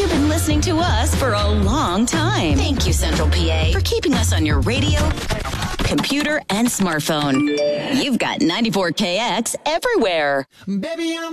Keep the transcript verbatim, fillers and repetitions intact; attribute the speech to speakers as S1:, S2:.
S1: You've been listening to us for a long time. Thank you, Central P A, for keeping us on your radio, computer, and smartphone. You've got ninety-four K X everywhere.
S2: Baby, I'm